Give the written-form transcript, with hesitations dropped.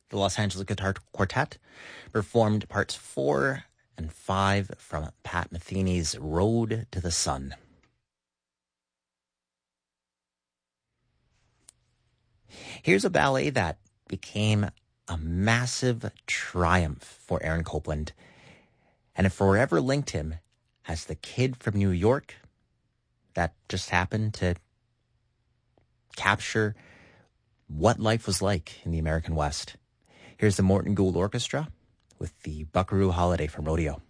The Los Angeles Guitar Quartet performed parts 4 and 5 from Pat Metheny's Road to the Sun. Here's a ballet that became a massive triumph for Aaron Copland, and it forever linked him as the kid from New York that just happened to capture what life was like in the American West. Here's the Morton Gould Orchestra with the Buckaroo Holiday from Rodeo.